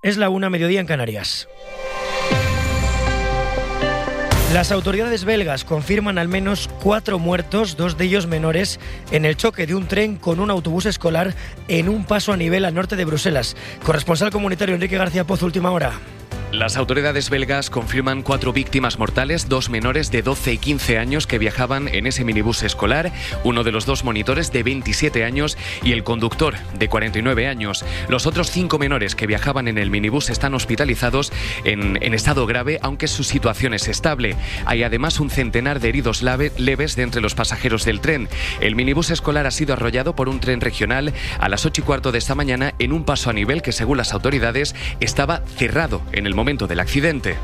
Es la 1, mediodía en Canarias. Las autoridades belgas confirman al menos 4 muertos, 2 de ellos menores, en el choque de un tren con un autobús escolar en un paso a nivel al norte de Bruselas. Corresponsal comunitario Enrique García Pozo, última hora. Las autoridades belgas confirman 4 víctimas mortales, 2 menores de 12 y 15 años que viajaban en ese minibús escolar, uno de los 2 monitores de 27 años y el conductor de 49 años. Los otros 5 menores que viajaban en el minibús están hospitalizados en estado grave, aunque su situación es estable. Hay además un centenar de heridos leves de entre los pasajeros del tren. El minibús escolar ha sido arrollado por un tren regional a las 8:15 de esta mañana en un paso a nivel que, según las autoridades, estaba cerrado en el momento del accidente.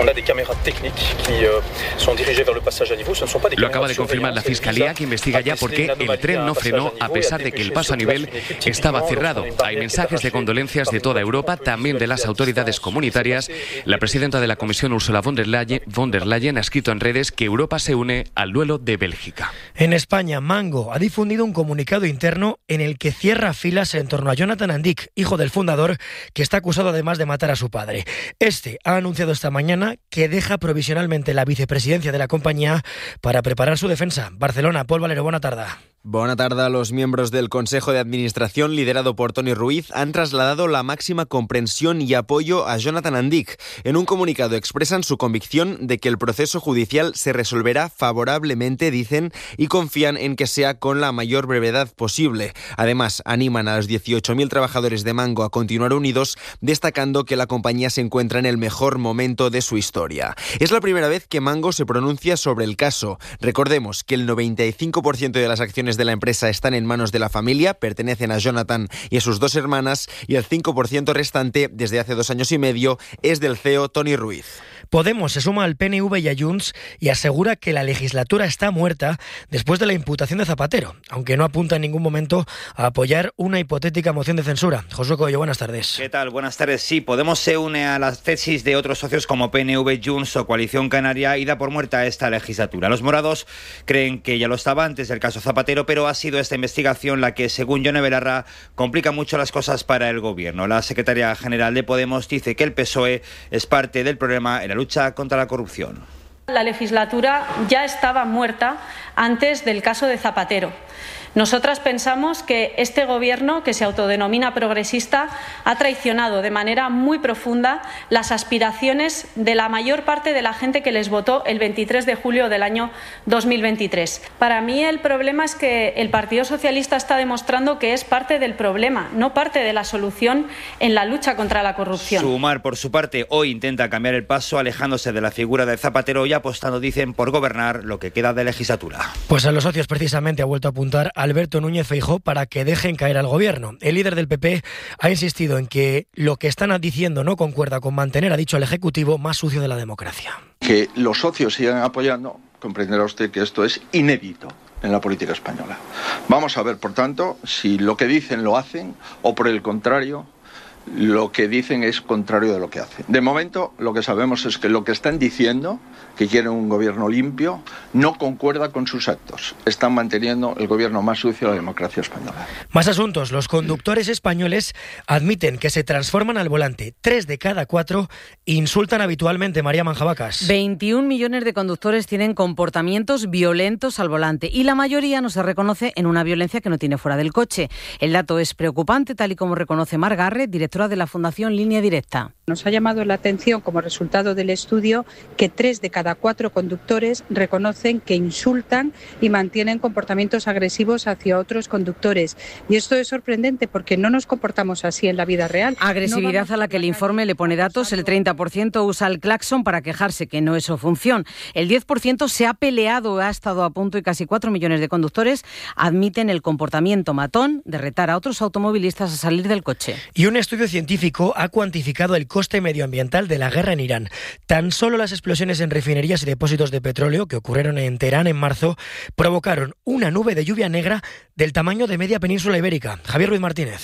Lo acaba de confirmar la Fiscalía, que investiga ya por qué el tren no frenó a pesar de que el paso a nivel estaba cerrado. Hay mensajes de condolencias de toda Europa, también de las autoridades comunitarias. La presidenta de la Comisión, Ursula von der Leyen, ha escrito en redes que Europa se une al duelo de Bélgica. En España, Mango ha difundido un comunicado interno en el que cierra filas en torno a Jonathan Andic, hijo del fundador, que está acusado además de matar a su padre. Este ha anunciado esta mañana que deja provisionalmente la vicepresidencia de la compañía para preparar su defensa. Barcelona, Pol Valero, buena tarde. Buena tarde. Los miembros del Consejo de Administración, liderado por Toni Ruiz, han trasladado la máxima comprensión y apoyo a Jonathan Andic. En un comunicado expresan su convicción de que el proceso judicial se resolverá favorablemente, dicen, y confían en que sea con la mayor brevedad posible. Además, animan a los 18.000 trabajadores de Mango a continuar unidos, destacando que la compañía se encuentra en el mejor momento de su historia. Es la primera vez que Mango se pronuncia sobre el caso. Recordemos que el 95% de las acciones de la empresa están en manos de la familia, pertenecen a Jonathan y a sus 2 hermanas, y el 5% restante, desde hace 2 años y medio, es del CEO Toni Ruiz. Podemos se suma al PNV y a Junts y asegura que la legislatura está muerta después de la imputación de Zapatero, aunque no apunta en ningún momento a apoyar una hipotética moción de censura. Josué Coello, buenas tardes. ¿Qué tal? Buenas tardes. Sí, Podemos se une a las tesis de otros socios como PNV, Junts o Coalición Canaria y da por muerta esta legislatura. Los morados creen que ya lo estaba antes del caso Zapatero, pero ha sido esta investigación la que, según Yone Belarra, complica mucho las cosas para el gobierno. La secretaria general de Podemos dice que el PSOE es parte del problema en la lucha contra la corrupción. La legislatura ya estaba muerta antes del caso de Zapatero. Nosotras pensamos que este gobierno, que se autodenomina progresista, ha traicionado de manera muy profunda las aspiraciones de la mayor parte de la gente que les votó el 23 de julio del año 2023. Para mí el problema es que el Partido Socialista está demostrando que es parte del problema, no parte de la solución en la lucha contra la corrupción. Sumar, por su parte, hoy intenta cambiar el paso, alejándose de la figura de Zapatero y apostando, dicen, por gobernar lo que queda de legislatura. Pues a los socios precisamente ha vuelto a apuntar Alberto Núñez Feijóo para que dejen caer al gobierno. El líder del PP ha insistido en que lo que están diciendo no concuerda con mantener, ha dicho, el Ejecutivo más sucio de la democracia. Que los socios sigan apoyando, comprenderá usted que esto es inédito en la política española. Vamos a ver, por tanto, si lo que dicen lo hacen o, por el contrario, lo que dicen es contrario de lo que hacen. De momento, lo que sabemos es que lo que están diciendo, que quieren un gobierno limpio, no concuerda con sus actos. Están manteniendo el gobierno más sucio de la democracia española. Más asuntos. Los conductores españoles admiten que se transforman al volante. 3 de cada 4 insultan habitualmente. María Manjabacas. 21 millones de conductores tienen comportamientos violentos al volante y la mayoría no se reconoce en una violencia que no tiene fuera del coche. El dato es preocupante, tal y como reconoce Mar Garret, directora de la Fundación Línea Directa. Nos ha llamado la atención, como resultado del estudio, que 3 de cada 4 conductores reconocen que insultan y mantienen comportamientos agresivos hacia otros conductores. Y esto es sorprendente porque no nos comportamos así en la vida real. Agresividad a la que el informe le pone datos. El 30% usa el claxon para quejarse, que no es su función. El 10% se ha peleado, ha estado a punto, y casi 4 millones de conductores admiten el comportamiento matón de retar a otros automovilistas a salir del coche. Y un estudio científico ha cuantificado el coste medioambiental de la guerra en Irán. Tan solo las explosiones en refinerías y depósitos de petróleo que ocurrieron en Teherán en marzo provocaron una nube de lluvia negra del tamaño de media península ibérica. Javier Ruiz Martínez.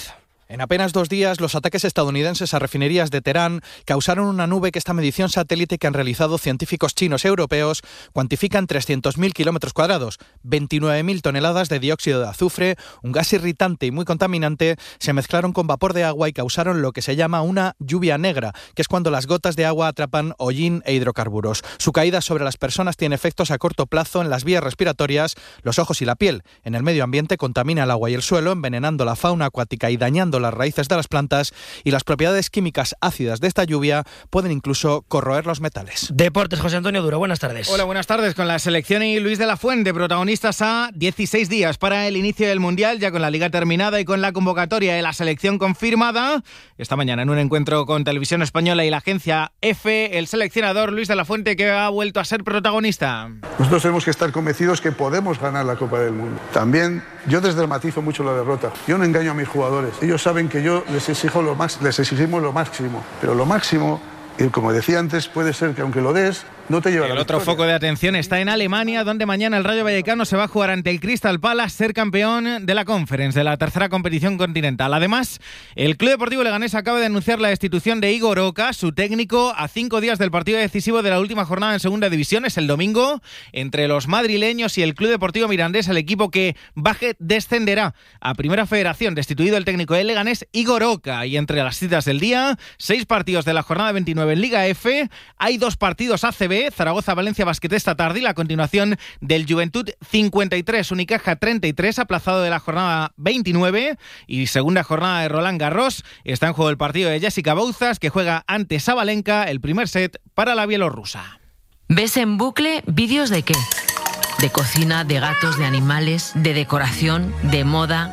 En apenas 2 días, los ataques estadounidenses a refinerías de Teherán causaron una nube que esta medición satélite que han realizado científicos chinos y europeos cuantifica en 300.000 kilómetros cuadrados. 29.000 toneladas de dióxido de azufre, un gas irritante y muy contaminante, se mezclaron con vapor de agua y causaron lo que se llama una lluvia negra, que es cuando las gotas de agua atrapan hollín e hidrocarburos. Su caída sobre las personas tiene efectos a corto plazo en las vías respiratorias, los ojos y la piel. En el medio ambiente contamina el agua y el suelo, envenenando la fauna acuática y dañando las raíces de las plantas, y las propiedades químicas ácidas de esta lluvia pueden incluso corroer los metales. Deportes, José Antonio Duro, buenas tardes. Hola, buenas tardes. Con la selección y Luis de la Fuente, protagonistas a 16 días para el inicio del Mundial, ya con la Liga terminada y con la convocatoria de la selección confirmada. Esta mañana en un encuentro con Televisión Española y la agencia EFE, el seleccionador Luis de la Fuente, que ha vuelto a ser protagonista. Nosotros tenemos que estar convencidos que podemos ganar la Copa del Mundo. También yo desdramatizo mucho la derrota. Yo no engaño a mis jugadores. Ellos saben que yo les exigimos lo máximo, pero lo máximo, y como decía antes, puede ser que aunque lo des, no te lleva el la otro victoria. Foco de atención está en Alemania, donde mañana el Rayo Vallecano se va a jugar ante el Crystal Palace, ser campeón de la Conference, de la tercera competición continental. Además, el Club Deportivo Leganés acaba de anunciar la destitución de Igor Oca, su técnico, a 5 días del partido decisivo de la última jornada en Segunda División. Es el domingo, entre los madrileños y el Club Deportivo Mirandés. El equipo que baje descenderá a Primera Federación. Destituido el técnico del Leganés, Igor Oca. Y entre las citas del día, 6 partidos de la jornada 29 en Liga F. Hay 2 partidos ACB, Zaragoza-Valencia Basket esta tarde, y la continuación del Juventud 53, Unicaja 33, aplazado de la jornada 29, y segunda jornada de Roland Garros. Está en juego el partido de Jessica Bouzas, que juega ante Sabalenka, el primer set para la bielorrusa. ¿Ves en bucle vídeos de qué? De cocina, de gatos, de animales, de decoración, de moda,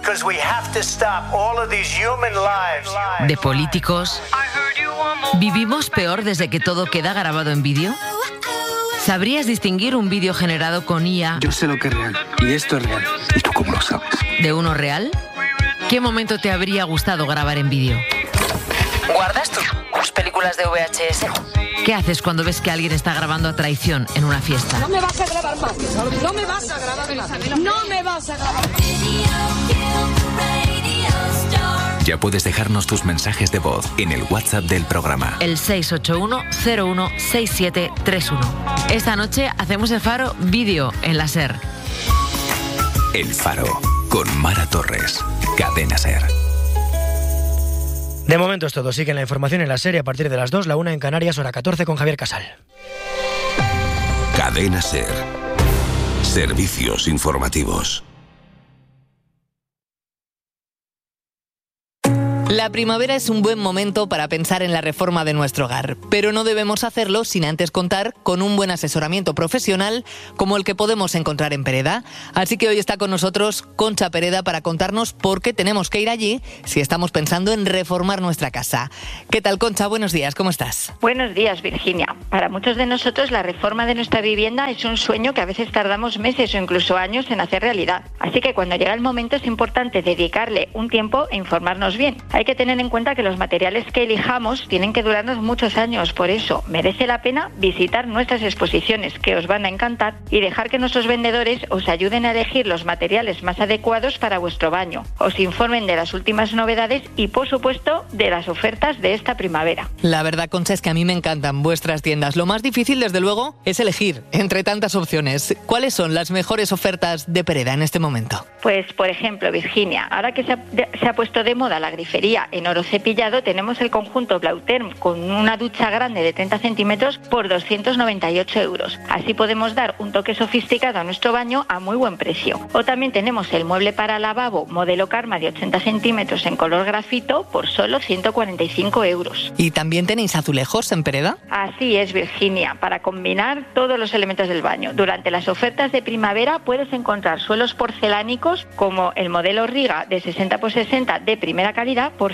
de políticos. ¿Vivimos peor desde que todo queda grabado en vídeo? ¿Sabrías distinguir un vídeo generado con IA? Yo sé lo que es real, y esto es real. ¿Y tú cómo lo sabes? ¿De uno real? ¿Qué momento te habría gustado grabar en vídeo? ¿Guardas tus películas de VHS? ¿Qué haces cuando ves que alguien está grabando a traición en una fiesta? No me vas a grabar más. No me vas a grabar más. No me vas a grabar. Ya puedes dejarnos tus mensajes de voz en el WhatsApp del programa. El 681-016731. Esta noche hacemos el Faro vídeo en la SER. El Faro, con Mara Torres. Cadena SER. De momento es todo. Sigue la información en la serie a partir de las 2, la 1 en Canarias, hora 14 con Javier Casal. Cadena SER. Servicios informativos. La primavera es un buen momento para pensar en la reforma de nuestro hogar, pero no debemos hacerlo sin antes contar con un buen asesoramiento profesional como el que podemos encontrar en Pereda. Así que hoy está con nosotros Concha Pereda para contarnos por qué tenemos que ir allí si estamos pensando en reformar nuestra casa. ¿Qué tal, Concha? Buenos días, ¿cómo estás? Buenos días, Virginia. Para muchos de nosotros la reforma de nuestra vivienda es un sueño que a veces tardamos meses o incluso años en hacer realidad. Así que cuando llega el momento es importante dedicarle un tiempo e informarnos bien. Hay que tener en cuenta que los materiales que elijamos tienen que durarnos muchos años, por eso merece la pena visitar nuestras exposiciones, que os van a encantar, y dejar que nuestros vendedores os ayuden a elegir los materiales más adecuados para vuestro baño, os informen de las últimas novedades y, por supuesto, de las ofertas de esta primavera. La verdad, Concha, es que a mí me encantan vuestras tiendas. Lo más difícil, desde luego, es elegir entre tantas opciones. ¿Cuáles son las mejores ofertas de Pereda en este momento? Pues, por ejemplo, Virginia, ahora que se ha puesto de moda la grifería en oro cepillado, tenemos el conjunto Blauterm con una ducha grande de 30 centímetros por 298 euros. Así podemos dar un toque sofisticado a nuestro baño a muy buen precio. O también tenemos el mueble para lavabo modelo Karma de 80 centímetros en color grafito por solo 145 euros. ¿Y también tenéis azulejos en Pereda? Así es, Virginia, para combinar todos los elementos del baño. Durante las ofertas de primavera puedes encontrar suelos porcelánicos como el modelo Riga de 60x60 de primera calidad por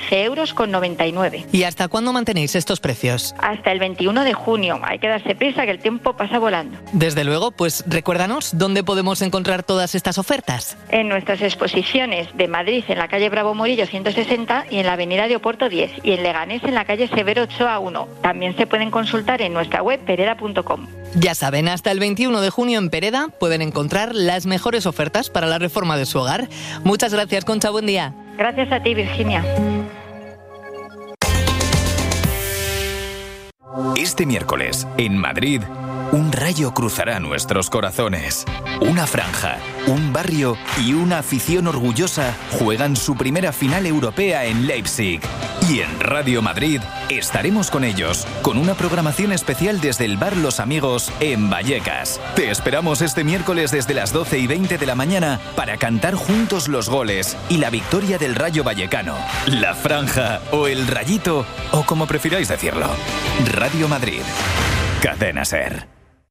11,99 euros. ¿Y hasta cuándo mantenéis estos precios? Hasta el 21 de junio. Hay que darse prisa, que el tiempo pasa volando. Desde luego, pues recuérdanos dónde podemos encontrar todas estas ofertas. En nuestras exposiciones de Madrid, en la calle Bravo Murillo 160 y en la avenida de Oporto 10, y en Leganés, en la calle Severo Ochoa 1. También se pueden consultar en nuestra web pereda.com. Ya saben, hasta el 21 de junio en Pereda pueden encontrar las mejores ofertas para la reforma de su hogar. Muchas gracias, Concha, buen día. Gracias a ti, Virginia. Este miércoles, en Madrid, un rayo cruzará nuestros corazones. Una franja, un barrio y una afición orgullosa juegan su primera final europea en Leipzig. Y en Radio Madrid estaremos con ellos, con una programación especial desde el bar Los Amigos en Vallecas. Te esperamos este miércoles desde las 12:20 de la mañana para cantar juntos los goles y la victoria del Rayo Vallecano, la franja o el rayito, o como prefiráis decirlo. Radio Madrid. Cadena SER.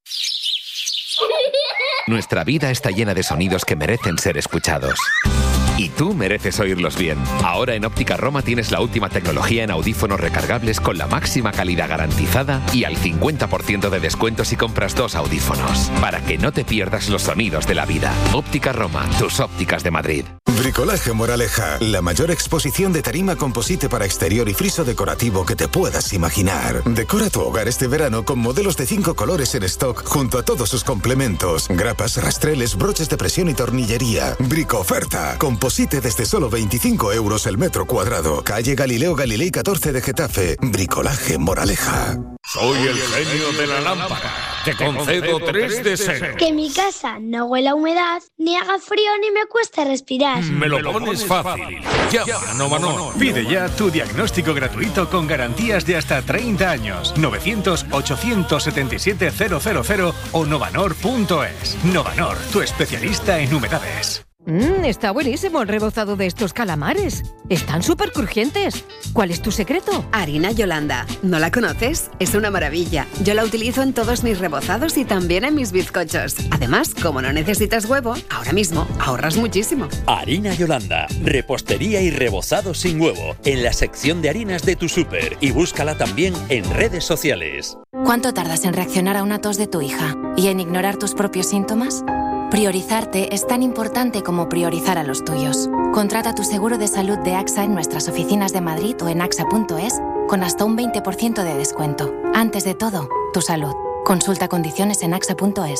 Nuestra vida está llena de sonidos que merecen ser escuchados. Y tú mereces oírlos bien. Ahora en Óptica Roma tienes la última tecnología en audífonos recargables con la máxima calidad garantizada y al 50% de descuento si compras 2 audífonos. Para que no te pierdas los sonidos de la vida. Óptica Roma, tus ópticas de Madrid. Bricolaje Moraleja, la mayor exposición de tarima composite para exterior y friso decorativo que te puedas imaginar. Decora tu hogar este verano con modelos de 5 colores en stock junto a todos sus complementos, grapas, rastreles, broches de presión y tornillería. Brico oferta, composite desde solo 25 euros el metro cuadrado. Calle Galileo Galilei 14 de Getafe. Bricolaje Moraleja. Soy el genio de la lámpara. Te concedo 3 deseos. Que mi casa no huela a humedad, ni haga frío ni me cueste respirar. Me lo pones fácil. Llama a Novanor. Pide ya tu diagnóstico gratuito con garantías de hasta 30 años. 900-877-000 o novanor.es. Novanor, tu especialista en humedades. Está buenísimo el rebozado de estos calamares. Están súper crujientes. ¿Cuál es tu secreto? Harina Yolanda. ¿No la conoces? Es una maravilla. Yo la utilizo en todos mis rebozados y también en mis bizcochos. Además, como no necesitas huevo, ahora mismo ahorras muchísimo. Harina Yolanda. Repostería y rebozado sin huevo. En la sección de harinas de tu súper. Y búscala también en redes sociales. ¿Cuánto tardas en reaccionar a una tos de tu hija? ¿Y en ignorar tus propios síntomas? Priorizarte es tan importante como priorizar a los tuyos. Contrata tu seguro de salud de AXA en nuestras oficinas de Madrid o en axa.es con hasta un 20% de descuento. Antes de todo, tu salud. Consulta condiciones en axa.es.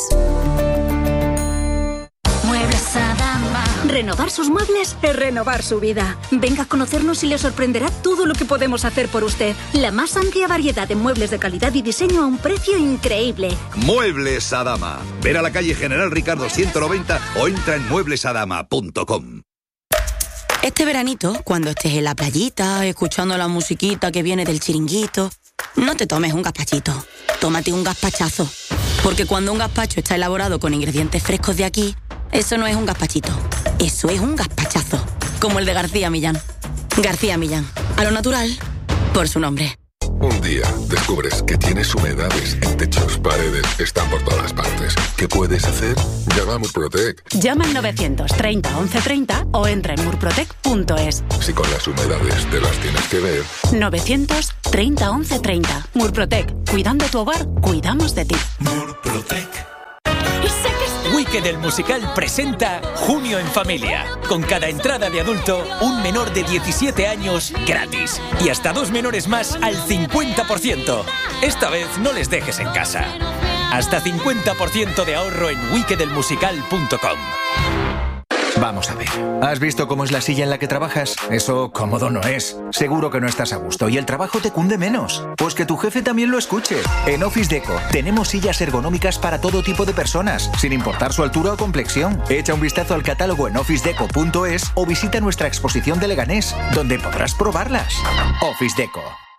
Muebles Adama. Renovar sus muebles es renovar su vida. Venga a conocernos y le sorprenderá todo lo que podemos hacer por usted. La más amplia variedad de muebles de calidad y diseño a un precio increíble. Muebles Adama. Ver a la calle General Ricardo 190 o entra en mueblesadama.com. Este veranito, cuando estés en la playita, escuchando la musiquita que viene del chiringuito, no te tomes un gazpachito, tómate un gazpachazo. Porque cuando un gazpacho está elaborado con ingredientes frescos de aquí, eso no es un gazpachito, eso es un gazpachazo. Como el de García Millán. García Millán, a lo natural, por su nombre. Un día descubres que tienes humedades en techos, paredes, están por todas partes. ¿Qué puedes hacer? Llama a Murprotec. Llama al 930 1130 o entra en murprotec.es. Si con las humedades te las tienes que ver. 930 1130. Murprotec. Cuidando tu hogar, cuidamos de ti. Murprotec. Wicked el musical presenta Junio en Familia. Con cada entrada de adulto, un menor de 17 años gratis. Y hasta 2 menores más al 50%. Esta vez no les dejes en casa. Hasta 50% de ahorro en wickedelmusical.com. Vamos a ver. ¿Has visto cómo es la silla en la que trabajas? Eso cómodo no es. Seguro que no estás a gusto y el trabajo te cunde menos. Pues que tu jefe también lo escuche. En Office Deco tenemos sillas ergonómicas para todo tipo de personas, sin importar su altura o complexión. Echa un vistazo al catálogo en officedeco.es o visita nuestra exposición de Leganés, donde podrás probarlas. Office Deco.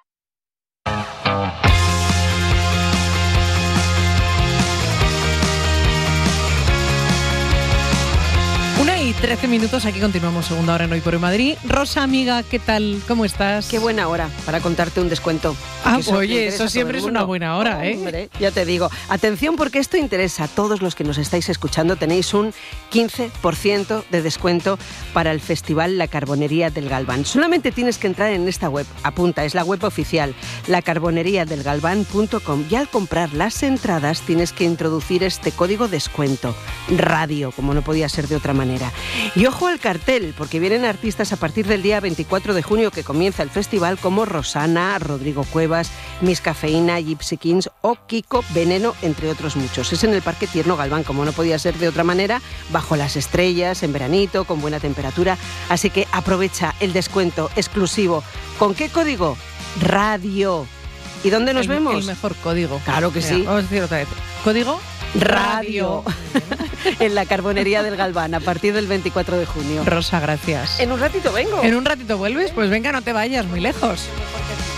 1:13 minutos, aquí continuamos segunda hora en Hoy por Hoy Madrid. Rosa, amiga, ¿qué tal? ¿Cómo estás? Qué buena hora para contarte un descuento. Oye, eso siempre es una buena hora, ¿eh? Hombre, ya te digo. Atención, porque esto interesa a todos los que nos estáis escuchando. Tenéis un 15% de descuento para el Festival La Carbonería del Galván. Solamente tienes que entrar en esta web. Apunta, es la web oficial, lacarboneriadelgalván.com. Y al comprar las entradas tienes que introducir este código descuento. Radio, como no podía ser de otra manera. Y ojo al cartel, porque vienen artistas a partir del día 24 de junio que comienza el festival, como Rosana, Rodrigo Cuevas, Miss Cafeína, Gypsy Kings o Kiko Veneno, entre otros muchos. Es en el Parque Tierno Galván, como no podía ser de otra manera, bajo las estrellas, en veranito, con buena temperatura. Así que aprovecha el descuento exclusivo. ¿Con qué código? Radio. ¿Y dónde nos vemos? El mejor código. Claro que sí. Vamos a decir otra vez. ¿Código? Radio. En la Carbonería del Galván, a partir del 24 de junio. Rosa, gracias. En un ratito vengo. ¿En un ratito vuelves? Pues venga, no te vayas muy lejos.